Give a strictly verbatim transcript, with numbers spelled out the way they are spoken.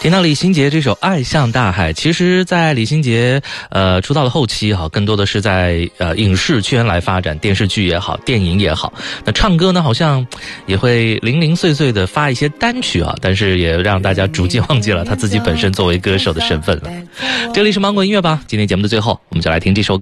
听到李心洁这首《爱像大海》，其实在李心洁呃出道的后期哈，更多的是在呃影视圈来发展，电视剧也好，电影也好。那唱歌呢，好像也会零零碎碎的发一些单曲啊，但是也让大家逐渐忘记了他自己本身作为歌手的身份了。这里是芒果音乐吧，今天节目的最后，我们就来听这首